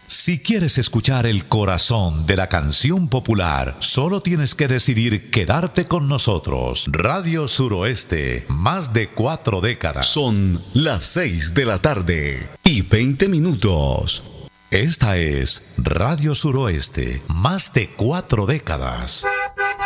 Si quieres escuchar el corazón de la canción popular, solo tienes que decidir quedarte con nosotros. Radio Suroeste, más de 4 décadas. Son las 6 de la tarde y 20 minutos. Esta es Radio Suroeste, más de 4 décadas.